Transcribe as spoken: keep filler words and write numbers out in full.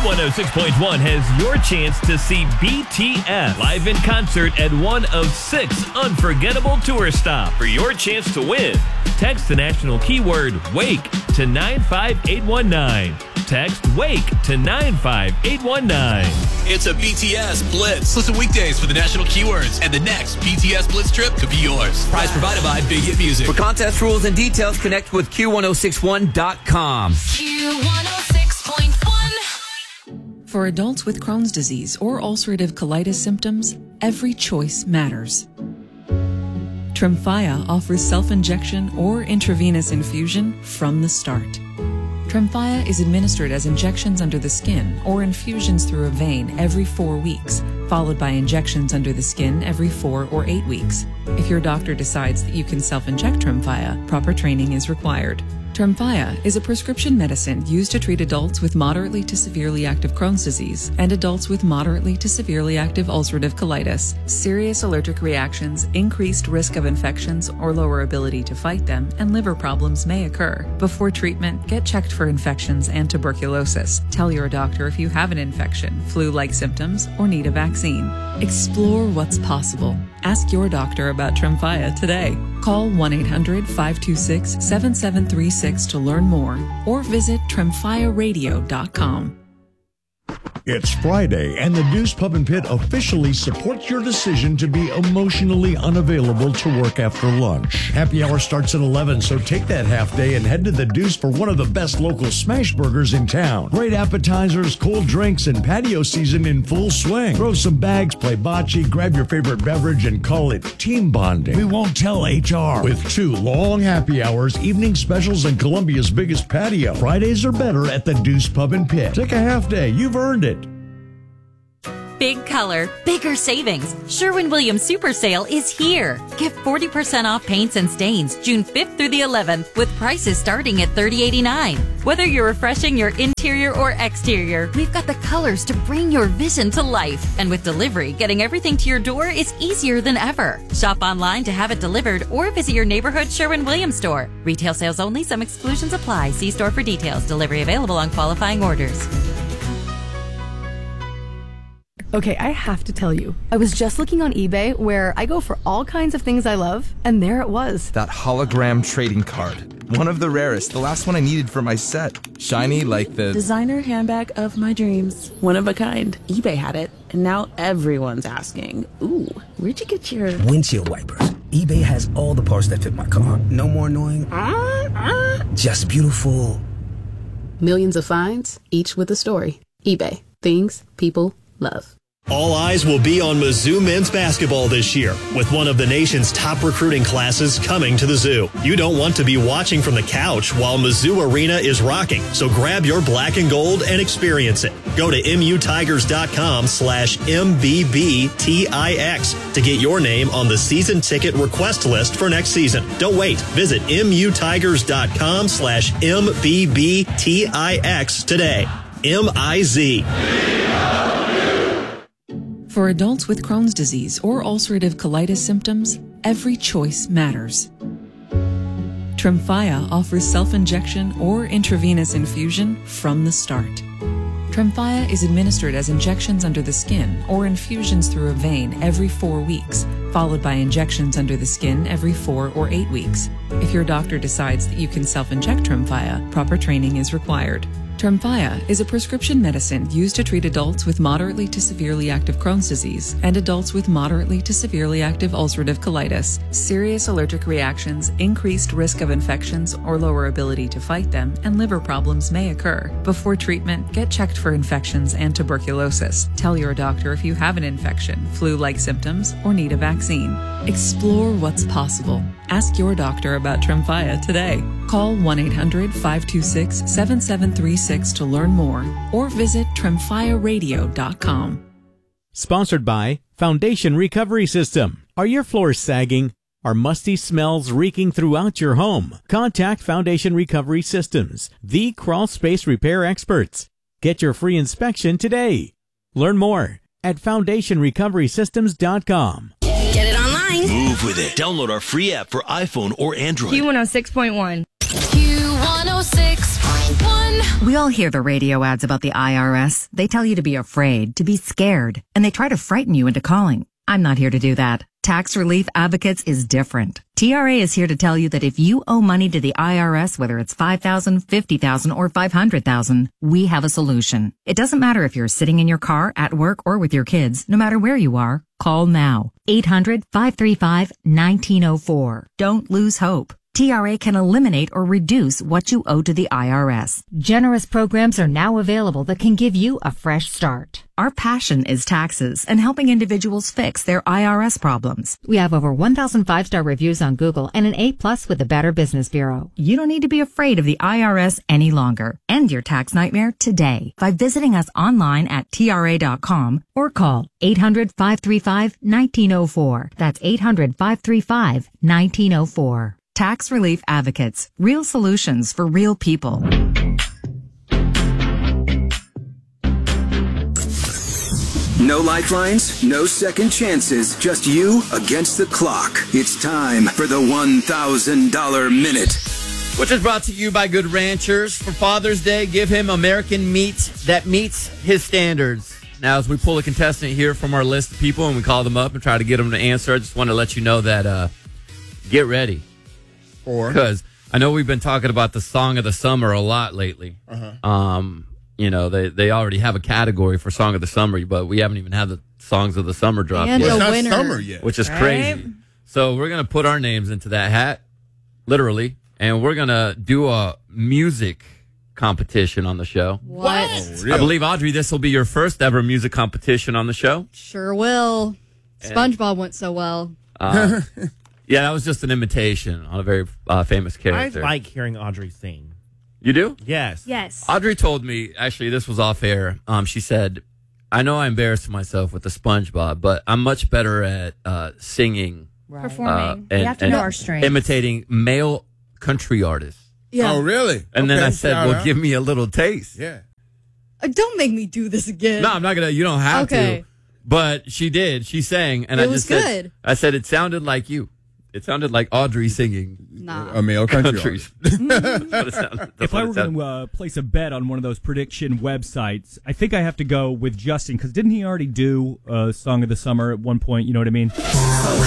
one oh six point one has your chance to see B T S live in concert at one of six unforgettable tour stops. For your chance to win, text the national keyword WAKE to nine five eight one nine. Text WAKE to nine five eight one nine. It's a B T S Blitz. Listen weekdays for the national keywords, and the next B T S Blitz trip could be yours. Prize provided by Big Hit Music. For contest rules and details, connect with Q ten sixty-one dot com. Q one oh six point one. For adults with Crohn's disease or ulcerative colitis symptoms, every choice matters. Tremfya offers self-injection or intravenous infusion from the start. Tremfya is administered as injections under the skin or infusions through a vein every four weeks, followed by injections under the skin every four or eight weeks. If your doctor decides that you can self-inject Tremfya, proper training is required. Tremfya is a prescription medicine used to treat adults with moderately to severely active Crohn's disease and adults with moderately to severely active ulcerative colitis. Serious allergic reactions, increased risk of infections or lower ability to fight them, and liver problems may occur. Before treatment, get checked for infections and tuberculosis. Tell your doctor if you have an infection, flu-like symptoms, or need a vaccine. Explore what's possible. Ask your doctor about Tremfya today. Call one eight hundred five two six seven seven three six to learn more or visit tremfya radio dot com. It's Friday, and the Deuce Pub and Pit officially supports your decision to be emotionally unavailable to work after lunch. Happy hour starts at eleven, so take that half day and head to the Deuce for one of the best local smash burgers in town. Great appetizers, cold drinks, and patio season in full swing. Throw some bags, play bocce, grab your favorite beverage, and call it team bonding. We won't tell H R. With two long happy hours, evening specials, and Columbia's biggest patio. Fridays are better at the Deuce Pub and Pit. Take a half day. You've earned it. Big color, bigger savings. Sherwin-Williams Super Sale is here. Get forty percent off paints and stains June fifth through the eleventh with prices starting at thirty eighty-nine. Whether you're refreshing your interior or exterior, we've got the colors to bring your vision to life. And with delivery, getting everything to your door is easier than ever. Shop online to have it delivered or visit your neighborhood Sherwin-Williams store. Retail sales only. Some exclusions apply. See store for details. Delivery available on qualifying orders. Okay, I have to tell you, I was just looking on eBay where I go for all kinds of things I love, and there it was. That hologram trading card. One of the rarest, the last one I needed for my set. Shiny like the... designer handbag of my dreams. One of a kind. eBay had it, and now everyone's asking, ooh, where'd you get your... windshield wipers. eBay has all the parts that fit my car. No more annoying... Uh, uh. Just beautiful. Millions of finds, each with a story. eBay. Things people love. All eyes will be on Mizzou men's basketball this year, with one of the nation's top recruiting classes coming to the Zoo. You don't want to be watching from the couch while Mizzou Arena is rocking, so grab your black and gold and experience it. Go to mutigers.com slash MBBTIX to get your name on the season ticket request list for next season. Don't wait. Visit mutigers.com slash MBBTIX today. M I Z. For adults with Crohn's disease or ulcerative colitis symptoms, every choice matters. Tremfya offers self-injection or intravenous infusion from the start. Tremfya is administered as injections under the skin or infusions through a vein every four weeks, followed by injections under the skin every four or eight weeks. If your doctor decides that you can self-inject Tremfya, proper training is required. Tremfya is a prescription medicine used to treat adults with moderately to severely active Crohn's disease and adults with moderately to severely active ulcerative colitis. Serious allergic reactions, increased risk of infections or lower ability to fight them, and liver problems may occur. Before treatment, get checked for infections and tuberculosis. Tell your doctor if you have an infection, flu-like symptoms, or need a vaccine. Explore what's possible. Ask your doctor about Tremfya today. Call one eight hundred five two six seven seven three six to learn more or visit tremfya radio dot com. Sponsored by Foundation Recovery System. Are your floors sagging? Are musty smells reeking throughout your home? Contact Foundation Recovery Systems, the crawl space repair experts. Get your free inspection today. Learn more at foundation recovery systems dot com. Get it online. Move with it. Download our free app for iPhone or Android. Q one oh six point one. Q one oh six point one. point one. We all hear the radio ads about the I R S. They tell you to be afraid, to be scared, and they try to frighten you into calling. I'm not here to do that. Tax Relief Advocates is different. T R A is here to tell you that if you owe money to the I R S, whether it's five thousand dollars, fifty thousand dollars, or five hundred thousand dollars, we have a solution. It doesn't matter if you're sitting in your car, at work, or with your kids. No matter where you are, call now. eight hundred, five three five, one nine zero four. Don't lose hope. T R A can eliminate or reduce what you owe to the I R S. Generous programs are now available that can give you a fresh start. Our passion is taxes and helping individuals fix their I R S problems. We have over one thousand five-star reviews on Google and an A plus with the Better Business Bureau. You don't need to be afraid of the I R S any longer. End your tax nightmare today by visiting us online at T R A dot com or call eight hundred, five three five, one nine zero four. That's eight hundred, five three five, one nine zero four. Tax Relief Advocates. Real solutions for real people. No lifelines, no second chances, just you against the clock. It's time for the one thousand dollars Minute. Which is brought to you by Good Ranchers. For Father's Day, give him American meat that meets his standards. Now, as we pull a contestant here from our list of people and we call them up and try to get them to answer, I just want to let you know that uh, get ready. Or? Because I know we've been talking about the Song of the Summer a lot lately. Uh-huh. Um, you know, they, they already have a category for Song of the Summer, but we haven't even had the Songs of the Summer drop And yet. a It's not winner. summer yet. Which is Right? crazy. So we're going to put our names into that hat, literally, and we're going to do a music competition on the show. What? I believe, Audrey, this will be your first ever music competition on the show. Sure will. SpongeBob went so well. Uh, yeah, that was just an imitation on a very uh, famous I character. like hearing Audrey sing. You do? Yes. Yes. Audrey told me, actually, this was off air. Um, she said, I know I embarrassed myself with the SpongeBob, but I'm much better at uh, singing. Right. Performing. Uh, We have to know our strengths. Imitating male country artists. Yeah. Oh, really? And then Okay, I said, shout well, out. give me a little taste. Yeah. Uh, don't make me do this again. No, I'm not going to. You don't have Okay. to. But she did. She sang. And It I was just said, good. I said, it sounded like you. It sounded like Audrey singing. Nah. A male country Countries. artist. That's what it sounded- that's If what I it were sounded- going to uh, place a bet on one of those prediction websites, I think I have to go with Justin, because didn't he already do uh, Song of the Summer at one point? You know what I mean?